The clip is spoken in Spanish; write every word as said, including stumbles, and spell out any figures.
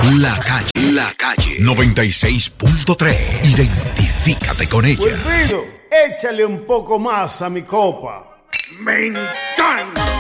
La calle, la calle noventa y seis punto tres. Identifícate con ella. Wilfrido, échale un poco más a mi copa. Me encanta.